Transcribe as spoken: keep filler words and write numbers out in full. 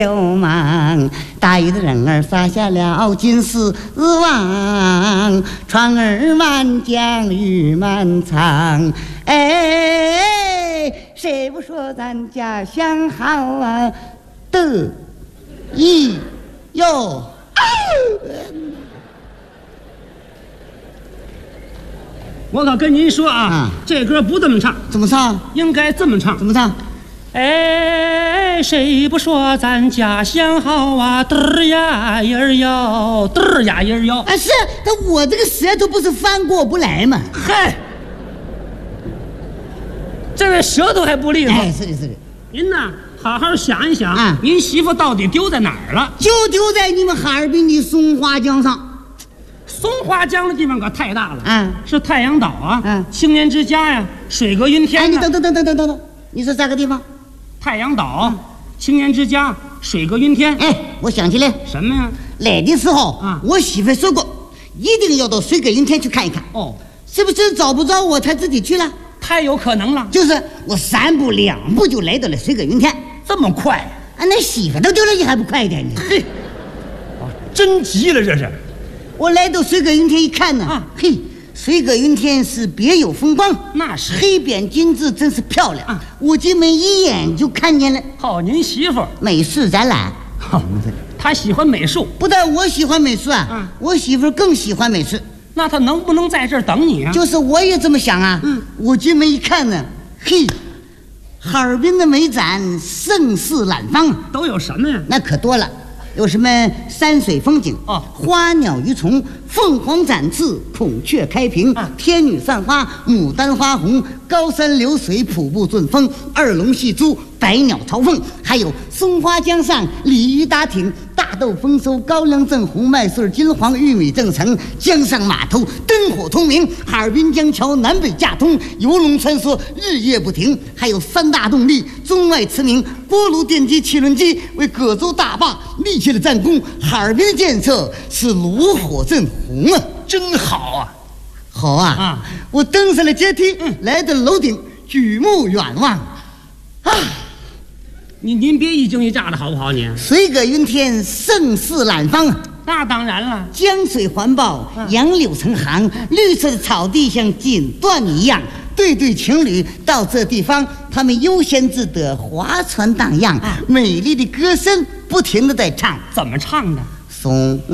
流氓，大禹的人儿撒下了金丝网，船儿满江鱼满仓。哎，谁不说咱家乡好啊？得意哟！ 我可跟您说啊， 啊这歌不这么唱， 怎么唱？ 应该这么唱。 怎么唱？ 哎，谁不说咱家乡好啊？嘚儿呀音儿哟，嘚儿呀音儿哟。 啊，是，但我这个舌头不是翻过不来吗？ 嗨，这位舌头还不利索。 哎，是的，是的， 您呢，好好想一想， 啊您媳妇到底丢在哪儿了？ 就丢在你们哈尔滨的松花江上。 松花江的地方可太大了， 嗯是太阳岛啊， 嗯青年之家呀，水阁云天哎， 呐。 你等等等等等等等，你说这个地方？ 太阳岛、青年之家、水阁云天。 哎，我想起来， 什么呀？ 来的时候啊我媳妇说过，一定要到水阁云天去看一看。 哦， 是不是找不着我才自己去了？ 太有可能了， 就是我三步两步就来到了水阁云天。 这么快？ 啊，那媳妇都丢了，你还不快一点呢？ 嘿，真急了这是。 我来到水阁云天一看呢， 啊嘿，水阁云天是别有风光， 那是黑边金字真是漂亮。 啊我进门一眼就看见了好，您媳妇儿， 美术展览。 好，她喜欢美术， 不但我喜欢美术啊， 嗯我媳妇更喜欢美术。 那她能不能在这儿等你啊？ 就是我也这么想啊。 嗯我进门一看呢，嘿，哈尔滨的美展盛世揽芳， 都有什么呀？ 那可多了。有什么山水风景哦花鸟鱼虫，凤凰展翅，孔雀开屏， 啊天女散花，牡丹花红，高山流水，瀑布顺风，二龙戏珠，百鸟朝凤，还有松花江上鲤鱼打挺，大豆丰收，高粱正红，麦穗金黄，玉米正成，江上码头灯火通明，哈尔滨江桥南北架通，游龙穿梭日夜不停，还有三大动力中外驰名，波炉电机汽轮机为葛洲大坝立起了战功，哈尔滨的建设是炉火正红啊， 真好啊！ 好啊！ 啊我登上了阶梯， 嗯来到楼顶，举目远望，啊， 您您别一惊一乍的好不好？你水阁云天，盛世揽芳啊！ 那当然了， 江水环抱， 嗯杨柳成行，绿色的草地像锦缎一样。对对情侣到这地方，他们悠闲自得，划船荡漾，美丽的歌声不停的在唱。 怎么唱的？ 松